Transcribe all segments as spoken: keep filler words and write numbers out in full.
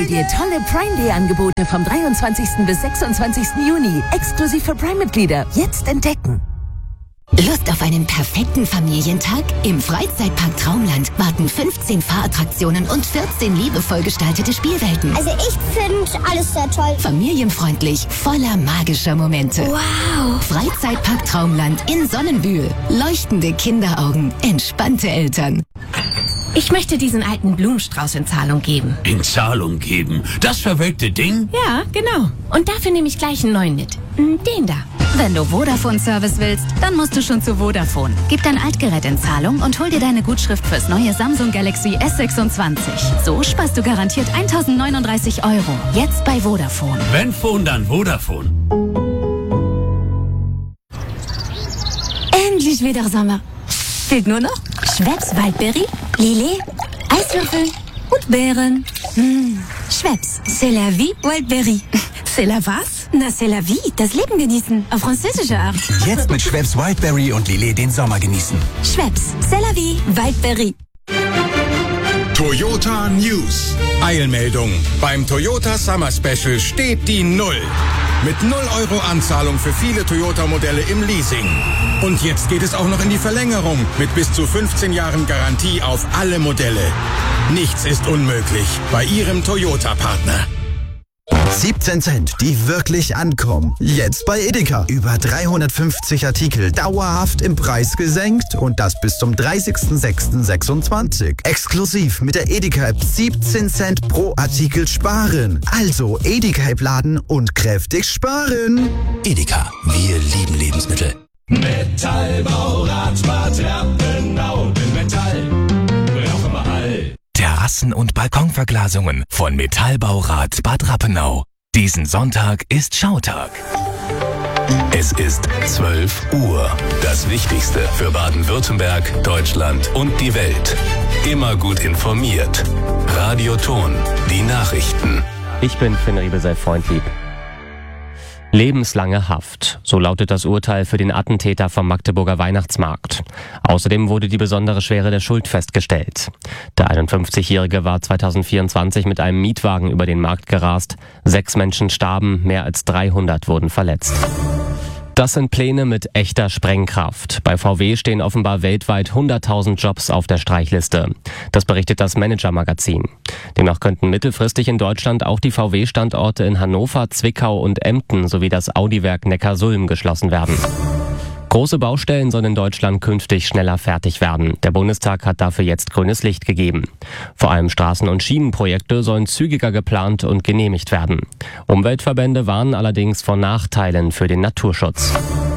dir tolle Prime Day Angebote vom dreiundzwanzigsten bis sechsundzwanzigsten Juni. Exklusiv für Prime-Mitglieder. Jetzt entdecken. Lust auf einen perfekten Familientag? Im Freizeitpark Traumland warten fünfzehn Fahrattraktionen und vierzehn liebevoll gestaltete Spielwelten. Also ich finde alles sehr toll. Familienfreundlich, voller magischer Momente. Wow! Freizeitpark Traumland in Sonnenbühl. Leuchtende Kinderaugen, entspannte Eltern. Ich möchte diesen alten Blumenstrauß in Zahlung geben. In Zahlung geben? Das verwelkte Ding? Ja, genau. Und dafür nehme ich gleich einen neuen mit. Den da. Wenn du Vodafone-Service willst, dann musst du schon zu Vodafone. Gib dein Altgerät in Zahlung und hol dir deine Gutschrift fürs neue Samsung Galaxy S sechsundzwanzig. So sparst du garantiert eintausendneununddreißig Euro. Jetzt bei Vodafone. Wenn Phone, dann Vodafone. Endlich wieder Sommer. Fehlt nur noch Schweppes Waldbeere, Lillet, Eiswürfel und Beeren. Mmh. Schweppes, c'est la vie, Waldbeere. C'est la was? Na, c'est la vie, das Leben genießen. Auf französische Art. Jetzt mit Schweppes Wildberry und Lillet den Sommer genießen. Schweppes, c'est la vie, Waldberry. Toyota News. Eilmeldung. Beim Toyota Summer Special steht die Null. Mit null Euro Anzahlung für viele Toyota-Modelle im Leasing. Und jetzt geht es auch noch in die Verlängerung mit bis zu fünfzehn Jahren Garantie auf alle Modelle. Nichts ist unmöglich bei Ihrem Toyota-Partner. siebzehn Cent, die wirklich ankommen. Jetzt bei Edeka. Über dreihundertfünfzig Artikel dauerhaft im Preis gesenkt und das bis zum dreißigsten sechsten sechsundzwanzig. Exklusiv mit der Edeka-App siebzehn Cent pro Artikel sparen. Also Edeka-App laden und kräftig sparen. Edeka, wir lieben Lebensmittel. Metallbaurat Bad Rappenau. Mit Metall brauchen wir all. Terrassen- und Balkonverglasungen von Metallbaurat Bad Rappenau. Diesen Sonntag ist Schautag. Es ist zwölf Uhr. Das Wichtigste für Baden-Württemberg, Deutschland und die Welt. Immer gut informiert. Radio Ton, die Nachrichten. Ich bin Finn Riebe, sei freundlieb. Lebenslange Haft. So lautet das Urteil für den Attentäter vom Magdeburger Weihnachtsmarkt. Außerdem wurde die besondere Schwere der Schuld festgestellt. Der einundfünfzigjährige war zweitausendvierundzwanzig mit einem Mietwagen über den Markt gerast. Sechs Menschen starben, mehr als dreihundert wurden verletzt. Das sind Pläne mit echter Sprengkraft. Bei V W stehen offenbar weltweit hunderttausend Jobs auf der Streichliste. Das berichtet das Manager-Magazin. Demnach könnten mittelfristig in Deutschland auch die V W-Standorte in Hannover, Zwickau und Emden sowie das Audi-Werk Neckarsulm geschlossen werden. Große Baustellen sollen in Deutschland künftig schneller fertig werden. Der Bundestag hat dafür jetzt grünes Licht gegeben. Vor allem Straßen- und Schienenprojekte sollen zügiger geplant und genehmigt werden. Umweltverbände warnen allerdings vor Nachteilen für den Naturschutz.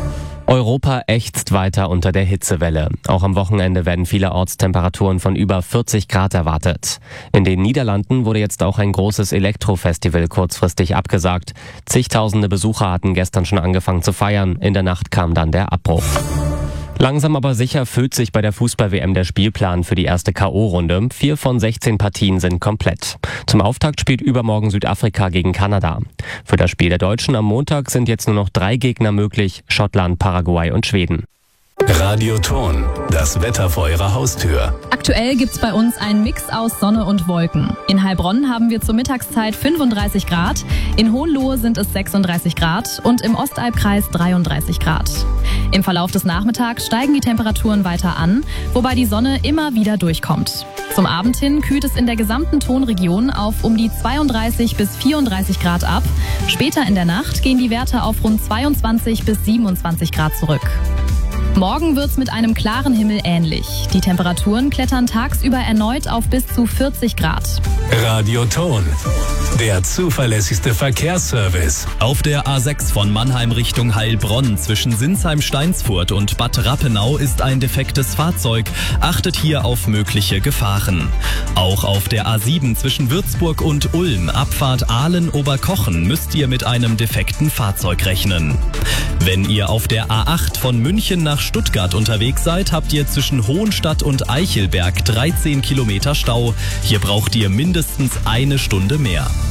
Europa ächzt weiter unter der Hitzewelle. Auch am Wochenende werden vielerorts Temperaturen von über vierzig Grad erwartet. In den Niederlanden wurde jetzt auch ein großes Elektrofestival kurzfristig abgesagt. Zigtausende Besucher hatten gestern schon angefangen zu feiern. In der Nacht kam dann der Abbruch. Langsam aber sicher füllt sich bei der Fußball-W M der Spielplan für die erste K O-Runde. Vier von sechzehn Partien sind komplett. Zum Auftakt spielt übermorgen Südafrika gegen Kanada. Für das Spiel der Deutschen am Montag sind jetzt nur noch drei Gegner möglich: Schottland, Paraguay und Schweden. Radio Ton, das Wetter vor Ihrer Haustür. Aktuell gibt's bei uns einen Mix aus Sonne und Wolken. In Heilbronn haben wir zur Mittagszeit fünfunddreißig Grad, in Hohenlohe sind es sechsunddreißig Grad und im Ostalbkreis dreiunddreißig Grad. Im Verlauf des Nachmittags steigen die Temperaturen weiter an, wobei die Sonne immer wieder durchkommt. Zum Abend hin kühlt es in der gesamten Tonregion auf um die zweiunddreißig bis vierunddreißig Grad ab. Später in der Nacht gehen die Werte auf rund zweiundzwanzig bis siebenundzwanzig Grad zurück. Morgen wird's mit einem klaren Himmel ähnlich. Die Temperaturen klettern tagsüber erneut auf bis zu vierzig Grad. Radio Ton, der zuverlässigste Verkehrsservice. Auf der A sechs von Mannheim Richtung Heilbronn zwischen Sinsheim-Steinsfurt und Bad Rappenau ist ein defektes Fahrzeug. Achtet hier auf mögliche Gefahren. Auch auf der A sieben zwischen Würzburg und Ulm, Abfahrt Aalen-Oberkochen, müsst ihr mit einem defekten Fahrzeug rechnen. Wenn ihr auf der A acht von München nach Stuttgart unterwegs seid, habt ihr zwischen Hohenstadt und Eichelberg dreizehn Kilometer Stau. Hier braucht ihr mindestens eine Stunde mehr.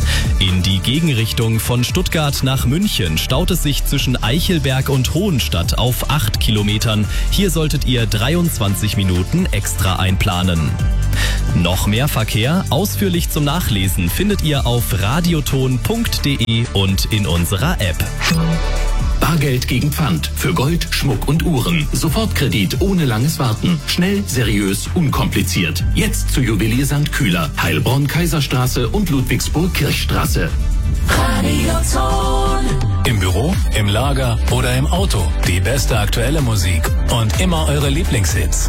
In die Gegenrichtung von Stuttgart nach München staut es sich zwischen Eichelberg und Hohenstadt auf acht Kilometern. Hier solltet ihr dreiundzwanzig Minuten extra einplanen. Noch mehr Verkehr, ausführlich zum Nachlesen, findet ihr auf radioton punkt de und in unserer App. Bargeld gegen Pfand. Für Gold, Schmuck und Uhren. Sofortkredit ohne langes Warten. Schnell, seriös, unkompliziert. Jetzt zu Juwelier Sankt Kühler, Heilbronn, Kaiserstraße und Ludwigsburg-Kirchstraße. Radioton. Im Büro, im Lager oder im Auto. Die beste aktuelle Musik und immer eure Lieblingshits.